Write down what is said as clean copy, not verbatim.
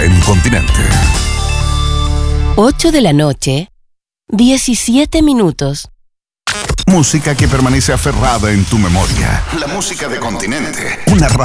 en Continente. 8 de la noche, 17 minutos. Música que permanece aferrada en tu memoria. La música de Continente. Una